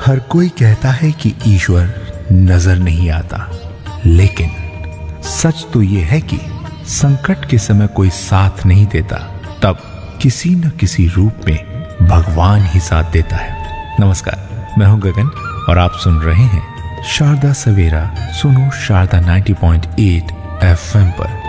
हर कोई कहता है कि ईश्वर नजर नहीं आता, लेकिन सच तो यह है कि संकट के समय कोई साथ नहीं देता, तब किसी न किसी रूप में भगवान ही साथ देता है। नमस्कार, मैं हूं गगन और आप सुन रहे हैं शारदा सवेरा। सुनो शारदा 90.8 FM पर।